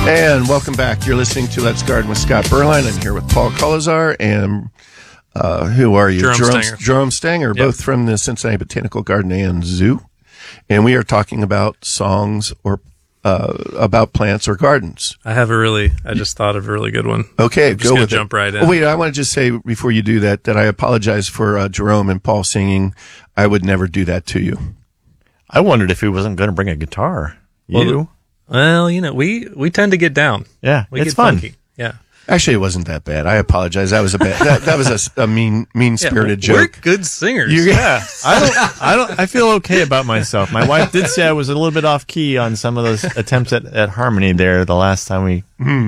And welcome back. You're listening to Let's Garden with Scott Berline. I'm here with Paul Colazar and who are you? Jerome Stanger, Yep. both from the Cincinnati Botanical Garden and Zoo. And we are talking about songs or about plants or gardens. I just thought of a really good one. Okay, I'm just go gonna with jump it. right in. Oh, wait, I want to just say before you do that I apologize for Jerome and Paul singing. I would never do that to you. I wondered if he wasn't going to bring a guitar. Well, we tend to get down. Yeah, We it's get fun. funky. Yeah. Actually, it wasn't that bad. I apologize. That was that was a mean-spirited We're joke. good singers. I feel okay about myself. My wife did say I was a little bit off key on some of those attempts at harmony there the last time we